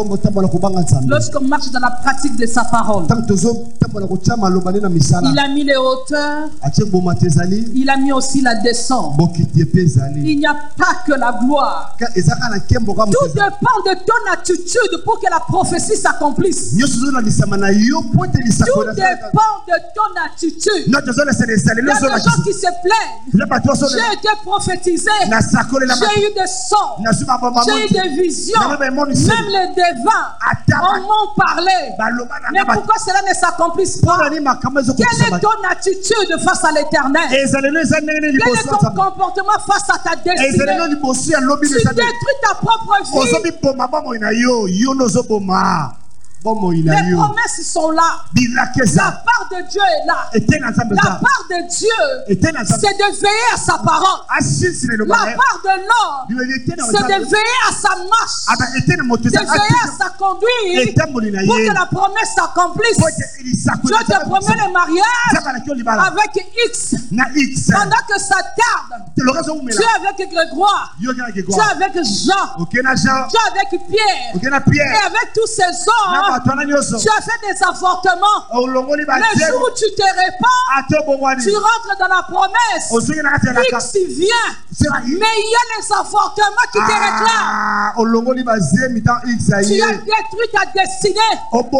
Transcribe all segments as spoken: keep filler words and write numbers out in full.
Lorsqu'on marche dans la pratique de sa parole, il a mis les hauteurs, il a mis aussi la descente. Il n'y a pas que la gloire. Tout dépend de ton attitude pour que la prophétie s'accomplisse. Tout dépend de ton attitude. Il y a des gens qui se plaignent. J'ai été prophétisé. J'ai eu des sons. J'ai eu des visions. Même les devants on m'en parlait. Mais pourquoi cela ne s'accomplisse pas? Quelle est ton attitude face à l'éternel? Quel est ton comportement face à ta destinée? Tu détruis ta propre vie. Les promesses sont là. La part de Dieu est là. La part de Dieu, c'est de veiller à sa parole. La part de l'homme, c'est de veiller à sa marche, de veiller à sa conduite pour que la promesse s'accomplisse. Dieu te promet le mariage avec X. Pendant que ça tarde, tu es avec Grégoire, tu es avec Jean, tu es avec Pierre, et avec tous ces hommes. Tu as fait des avortements. Le jour où tu te répands, tu rentres dans la promesse. X vient. Mais il y a les avortements qui te réclament. Tu as détruit ta destinée.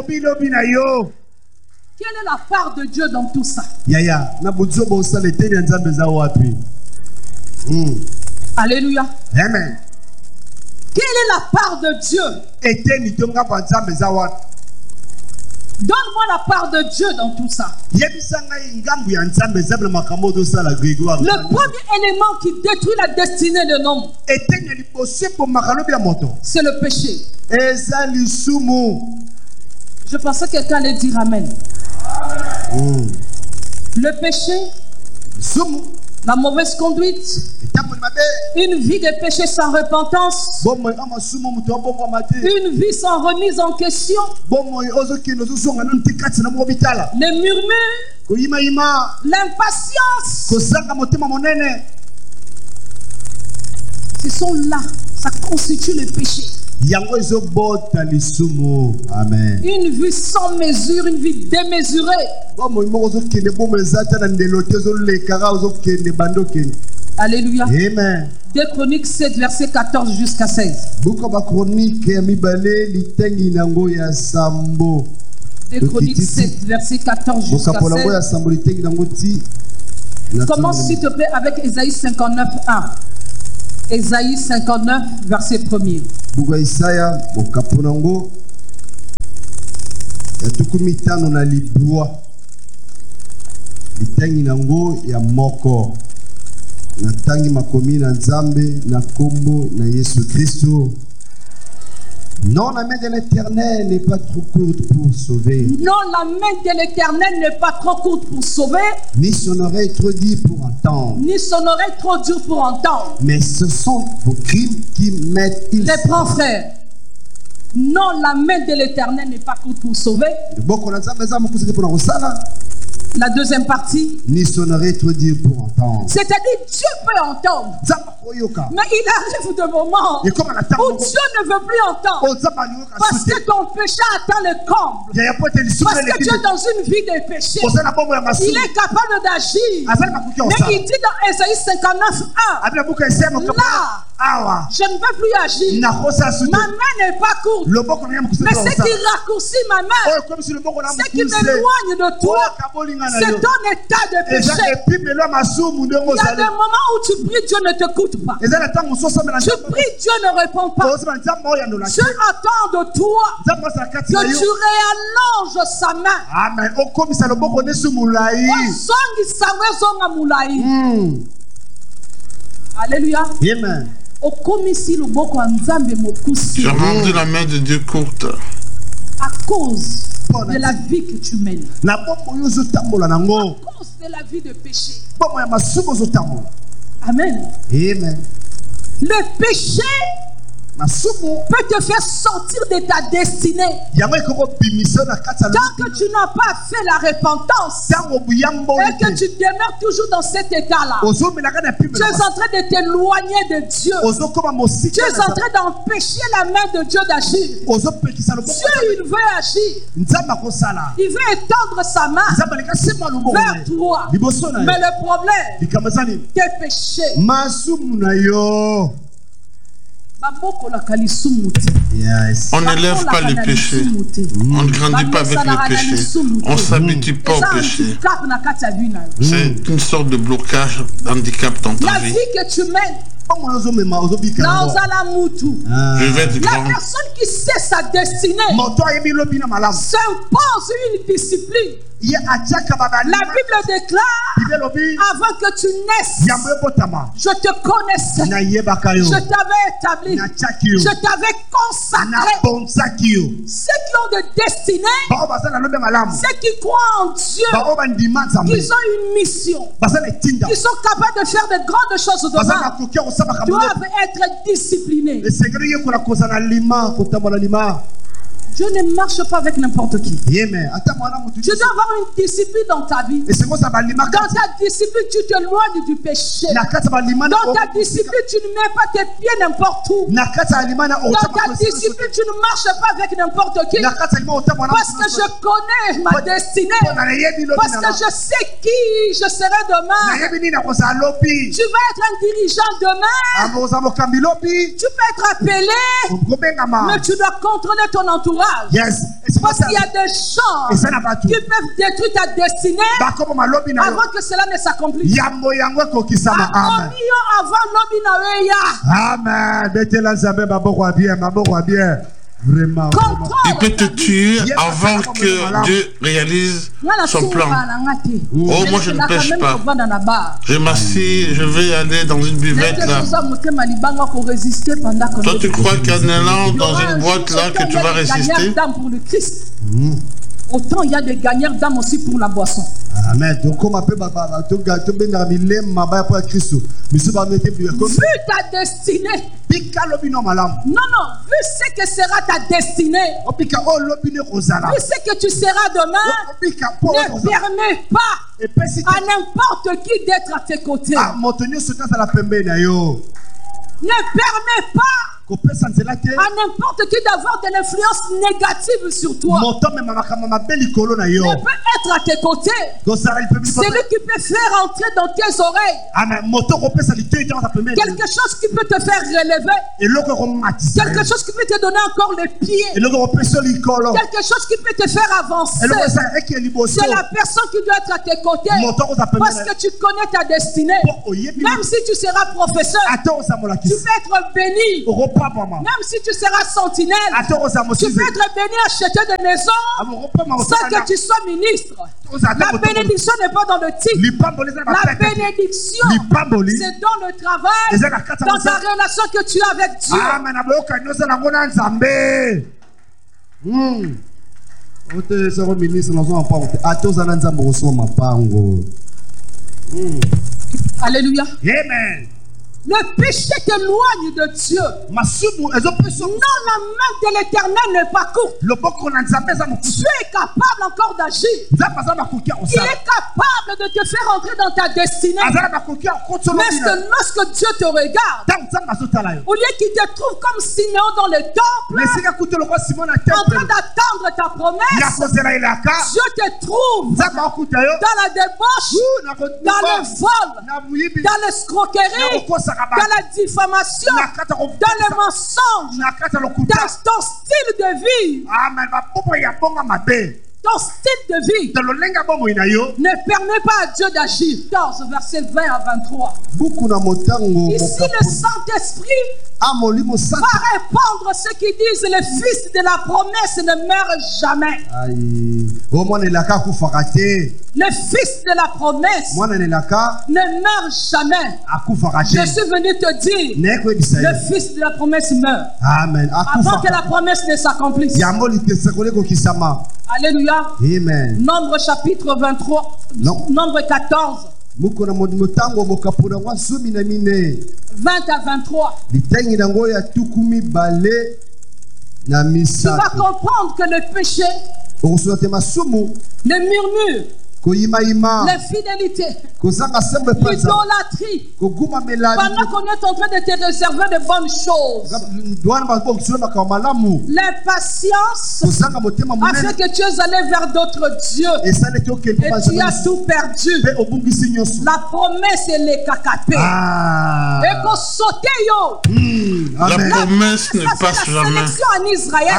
Quelle est la part de Dieu dans tout ça? Alléluia. Amen. Quelle est la part de Dieu? Donne-moi la part de Dieu dans tout ça. Le premier élément qui détruit la destinée de l'homme, c'est le péché. Je pensais que quelqu'un allait dire Amen. Mm. Le péché, la mauvaise conduite, une vie de péché sans repentance, une vie sans remise en question, les murmures, l'impatience. Ce sont là, ça constitue le péché. Amen. Une vie sans mesure, une vie démesurée. Alléluia. Amen. deux Chroniques sept, verset quatorze jusqu'à seize. deux Chroniques sept, verset quatorze jusqu'à seize. Commence s'il te plaît avec Ésaïe cinquante-neuf, un. Ésaïe cinquante-neuf, verset premier. Buga Isaya bokaponango ya tukumitano na libwa litangi nango ya moko na tangi makomi na Nzambe na kombo na Yesu Kristo. Non, la main de l'Éternel n'est pas trop courte pour sauver. Non, la main de l'Éternel n'est pas trop courte pour sauver. Ni son oreille trop dure pour entendre. Ni son oreille trop dure pour entendre. Mais ce sont vos crimes qui mettent il. Les grands frères. Non, la main de l'Éternel n'est pas courte pour sauver. La deuxième partie. Ni son oreille trop dure pour entendre. C'est-à-dire Dieu peut entendre. Mais il arrive de moments où Dieu ne veut plus entendre. Parce que ton péché atteint le comble. Parce que tu es dans une vie de péché. Il est capable d'agir. Mais il dit dans Ésaïe cinquante-neuf, un. Là, je ne veux plus agir. Ma main n'est pas courte. Mais ce qui raccourcit ma main, c'est qui m'éloigne de toi. C'est ton état de péché. Il y a des moments où tu pries, Dieu ne t'écoute pas. Tu pries, Dieu ne répond pas. Dieu attend de toi que tu réallonges sa main. Amen. Alléluia. Amen. J'ai rendu la main de Dieu courte. À cause de la vie que tu mènes. À cause de la vie de péché. Amen. Amen. Amen. Le péché peut te faire sortir de ta destinée. Tant que tu n'as pas fait la repentance et que tu demeures toujours dans cet état-là, tu es en train de t'éloigner de Dieu. Tu es en train d'empêcher la main de Dieu d'agir. Dieu, il veut agir. Il veut étendre sa main vers toi. Mais le problème, tes péchés. Yes. On n'élève pas les péchés. On ne grandit pas avec les péchés. On ne s'habitue pas au péché. C'est une sorte de blocage, d'handicap dans ta la vie. vie que tu mènes. Je vais être la grand. personne qui sait sa destinée s'impose une discipline. La Bible déclare, avant que tu naisses, je te connaissais, je t'avais établi, je t'avais consacré. Ceux qui ont de destinée, ceux qui croient en Dieu, qui ont une mission, qui sont capables de faire de grandes choses demain, doivent être disciplinés. Dieu ne marche pas avec n'importe qui. Tu dois avoir une discipline dans ta vie. Dans ta discipline, tu t'éloignes du péché. Dans ta discipline, tu ne mets pas tes pieds n'importe où. Dans ta discipline, tu ne marches pas avec n'importe qui. Parce que je connais ma destinée. Parce que je sais qui je serai demain. Tu vas être un dirigeant demain. Tu peux être appelé. Mais tu dois contrôler ton entourage. Yes. Parce qu'il y a des gens qui peuvent détruire ta destinée avant que cela ne s'accomplisse. Amen. Vraiment. Il peut te tuer avant que Dieu réalise son plan. Oh, moi je ne pêche pas. Je m'assis, je vais aller dans une buvette là. Toi tu crois qu'en allant dans une boîte là que tu vas résister? Mmh. Autant il y a des gagnants d'âme aussi pour la boisson. Amen. Vu ta destinée. Non, non. Vu ce que sera ta destinée. Vu ce que tu seras demain. Ne permets pas à n'importe qui d'être à tes côtés. Ne permets pas à n'importe qui d'avoir de l'influence négative sur toi. Ne peut être à tes côtés. C'est lui qui peut faire entrer dans tes oreilles quelque chose qui peut te faire relever, quelque chose qui peut te donner encore les pieds, quelque chose qui peut te faire avancer. C'est la personne qui doit être à tes côtés parce que tu connais ta destinée. Même si tu seras professeur, tu peux être béni. Même si tu seras sentinelle, tu peux être béni, acheter des maisons sans que tu sois ministre. La bénédiction n'est pas dans le titre. La bénédiction, c'est dans le travail, dans ta relation que tu as avec Dieu. Alléluia. Amen. Le péché t'éloigne de Dieu. Non, la main de l'Éternel n'est pas courte. Dieu est capable encore d'agir. Il est capable de te faire entrer dans ta destinée. Mais lorsque Dieu te regarde, au lieu qu'il te trouve comme Siméon dans le temple, en train d'attendre ta promesse, Dieu te trouve dans la débauche, dans le vol, dans l'escroquerie, dans la diffamation, dans le mensonge, dans ton style de vie. Ton style de vie ne permet pas à Dieu d'agir. quatorze, verset vingt à vingt-trois. Ici, le Saint-Esprit va répondre ceux qui disent le fils de la promesse ne meurt jamais. Le fils de la promesse ne meurt jamais. Je suis venu te dire, le fils de la promesse meurt. Amen. Avant que la promesse ne s'accomplisse. Alléluia. Amen. Nombre chapitre vingt-trois. Non. Nombre quatorze. vingt à vingt-trois. Tu vas comprendre que le péché, le murmure, l'infidélité, l'idolâtrie, pendant qu'on est en train de te réserver de bonnes choses, l'impatience a fait que tu es allé vers d'autres dieux et tu as tout perdu. La promesse elle est cacapée et qu'on saute yo. La promesse ne passe jamais. La sélection en Israël,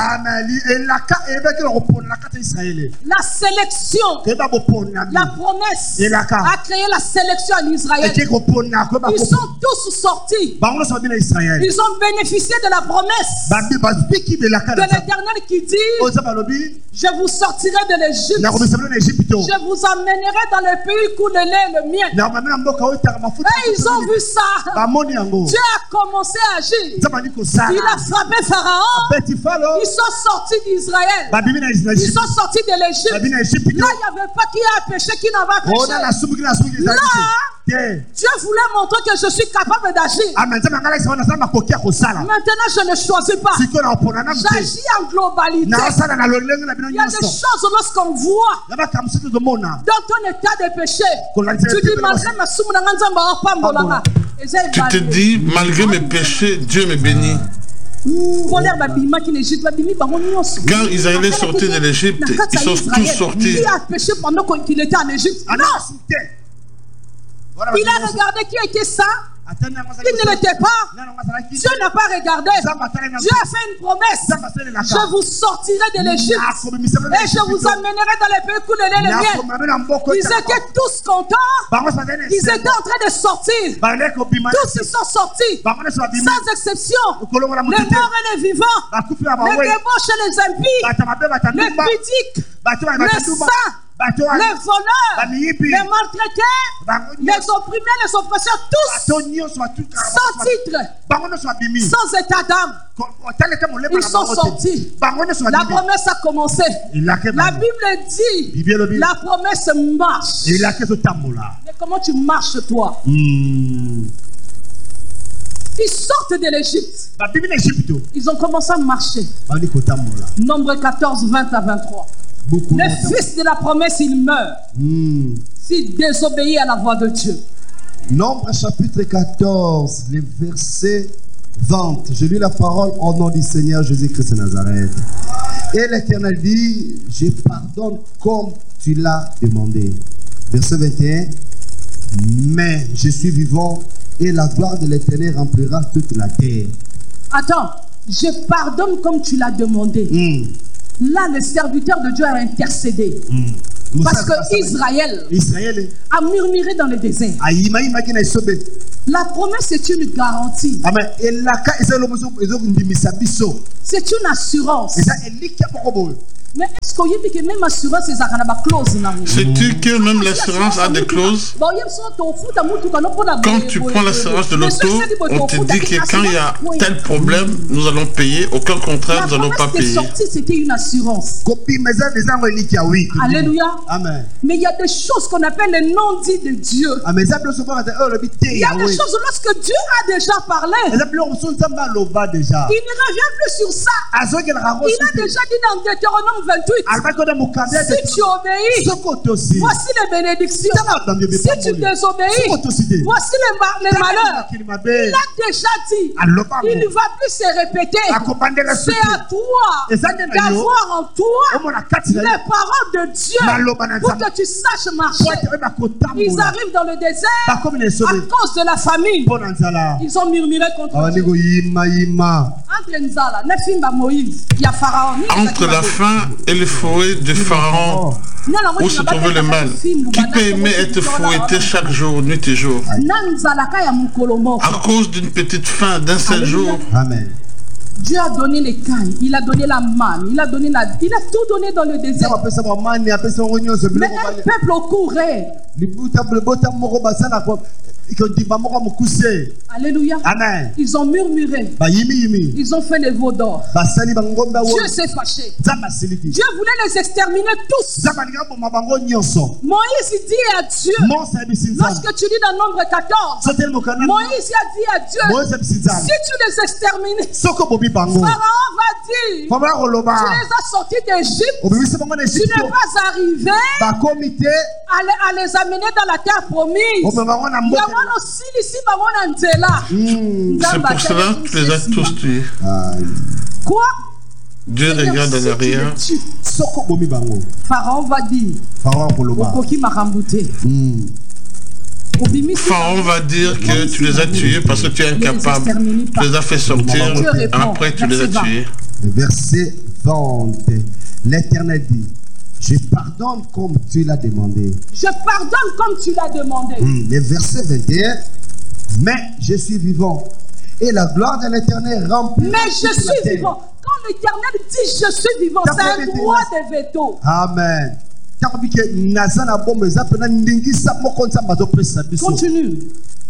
la sélection, la promesse a créé la sélection en Israël. Ils sont tous sortis. Ils ont bénéficié de la promesse de l'Éternel qui dit: je vous sortirai de l'Égypte, je vous amènerai dans le pays où le lait et le miel. Et ils ont vu ça. Dieu a commencé à agir. Il a frappé Pharaon. Ils sont sortis d'Israël. Ils sont sortis de l'Égypte. Là, il n'y avait pas qui a péché, qui n'a pas péché. Là, Dieu voulait montrer que je suis capable d'agir. Maintenant, je ne choisis pas. J'agis en globalité. Il y a des choses lorsqu'on voit dans ton état de péché. Tu dis, malgré ma Tu te dis, malgré mes péchés, Dieu me bénit. Quand Israël est sorti de l'Égypte, ils sont tous sortis. Qui a péché pendant qu'il était en Égypte? Non. Il a regardé qui était ça. Il ne l'était pas. Dieu n'a pas regardé. Dieu a fait une promesse. Je vous sortirai de l'Égypte et je vous amènerai dans les pays où le lait et le miel. Ils étaient tous contents. Ils étaient en train de sortir. Tous ils sont sortis. Sans exception. Les morts et les vivants. Les débauches et les impies. Les pudiques. Les saints. Les voleurs, les maltraités, les opprimés, les oppresseurs, tous sans titre, sans état d'âme, ils sont sortis. La promesse a commencé. La Bible dit la promesse marche. Mais comment tu marches toi? Ils sortent de l'Égypte. Ils ont commencé à marcher. Nombre quatorze, vingt à vingt-trois. Le fils de la promesse, il meurt mm. s'il désobéit à la voix de Dieu. Nombre chapitre quatorze, les versets vingt. Je lis la parole au nom du Seigneur Jésus-Christ de Nazareth. Et l'Éternel dit: je pardonne comme tu l'as demandé. Verset vingt et un. Mais je suis vivant et la gloire de l'Éternel remplira toute la terre. Attends, je pardonne comme tu l'as demandé. Mm. Là, le serviteur de Dieu a intercédé. Mm. Parce que Israël, Israël a murmuré dans le désert. La promesse est une garantie. C'est une assurance. Mais est-ce qu'on dit que même assurance, c'est une clause? Sais-tu que même l'assurance a des clauses? Quand tu prends l'assurance de l'auto, on te dit que quand il y a tel problème, nous allons payer. Au cas contraire, nous n'allons pas payer. C'était une assurance. Alléluia. Amen. Mais il y a des choses qu'on appelle les non-dits de Dieu. Il y a des choses lorsque Dieu a déjà parlé. Il ne revient plus sur ça. Il a déjà dit dans Deutéronome vingt-huit, si tu obéis, voici les bénédictions. Si tu désobéis, voici les, ma les malheurs. Il a déjà dit, il ne va plus se répéter. C'est à toi d'avoir en toi les paroles de Dieu pour que tu saches marcher. Ils arrivent dans le désert à cause de la famine. Ils ont murmuré contre Dieu. Entre la faim et le fouet de Pharaon, où se trouvait le mal, qui peut aimer être fouetté chaque jour, nuit et jour, à cause d'une petite faim d'un seul jour? Amen. Dieu a donné les cailles, il a donné la manne, il a donné la, il a tout donné dans le désert. Mais un peuple au courait. Alléluia. Amen. Ils ont murmuré. Ils ont fait les veaux d'or. Dieu s'est fâché. Dieu voulait les exterminer tous. Moïse dit à Dieu, lorsque tu lis dans Nombre quatorze, Moïse a dit à Dieu, si tu les extermines, Pharaon va dire, tu les as sortis d'Égypte, tu n'es pas arrivé à les, à les amener dans la terre promise. C'est pour cela que tu les as tous tués. Quoi? Dieu regarde en arrière. Pharaon va dire, Pharaon va dire que tu les as tués parce que tu es incapable. Tu les as fait sortir, après tu les as tués. Verset vingt. L'Éternel dit, je pardonne comme tu l'as demandé. Je pardonne comme tu l'as demandé. Mm. Le verset vingt et un. Mais je suis vivant. Et la gloire de l'Éternel remplit. Mais je suis vivant. Quand l'Éternel dit je suis vivant, c'est un droit de veto. Amen. Continue.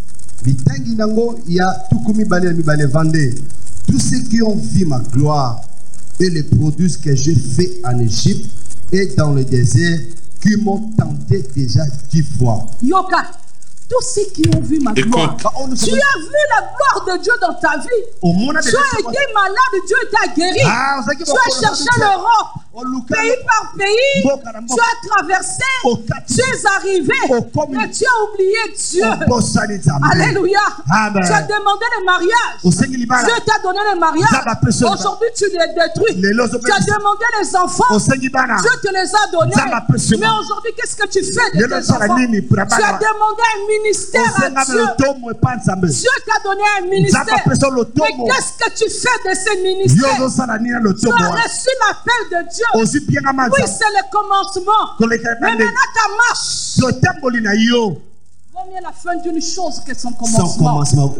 Tous ceux qui ont vu ma gloire et les produits que j'ai fait en Égypte et dans le désert, qui m'ont tenté déjà dix fois. Yoka, tous ceux qui ont vu ma gloire, tu as vu la gloire de Dieu dans ta vie. Tu as été malade, Dieu t'a guéri. Ah, tu as cherché l'Europe. Pays par pays, tu as traversé, tu es arrivé et tu as oublié Dieu. Alléluia. Amen. Tu as demandé le mariage. Dieu t'a donné le mariage. Aujourd'hui, tu les détruis. Tu as demandé les enfants. Dieu te les a donnés. Mais aujourd'hui, qu'est-ce que tu fais de tes enfants? Tu as demandé un ministère à Dieu. Dieu t'a donné un ministère. Mais qu'est-ce que tu fais de ce ministère? Tu as reçu l'appel de Dieu. Oui, c'est le commencement. Mais maintenant ta marche. Vaut mieux la fin d'une chose que son commencement. Son commencement.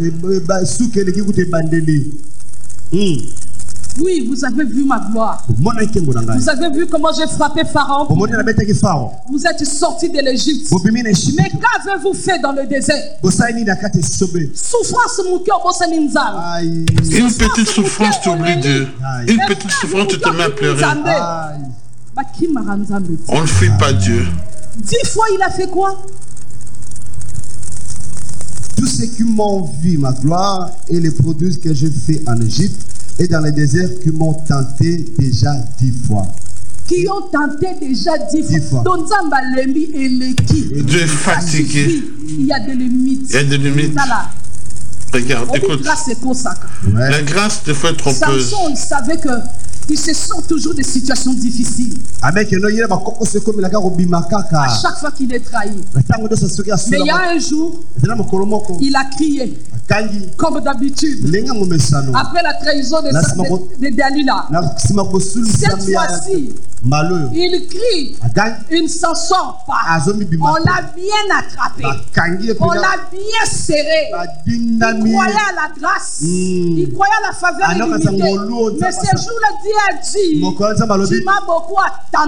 Oui, vous avez vu ma gloire. Vous avez vu comment j'ai frappé Pharaon. Vous êtes sortis de l'Égypte. Mais qu'avez-vous fait dans le désert? Souffrance Une petite souffrance t'oublie Dieu. Une petite souffrance tu te mets à pleurer. On ne fuit pas Dieu. Dix fois il a fait quoi? Tous ceux qui m'ont vu ma gloire et les produits que j'ai fait en Égypte et dans les déserts qui m'ont tenté déjà dix fois. Qui ont tenté déjà dix fois. Dieu est fatigué. Il y a des limites. Il y a des limites. Regarde, écoute. La grâce te fait trompeuse. Samson, il savait que il se sent toujours des situations difficiles. À chaque fois qu'il est trahi. Mais il y a un jour, il a crié. Comme d'habitude. Après la trahison de, de, de Dalila. Cette fois-ci, il crie une chanson. On l'a bien attrapé. On l'a bien serré. Il croyait à la grâce. Il croyait à la faveur illimitée. Mais ce jour-là, Dieu a dit, tu m'as beaucoup attendu.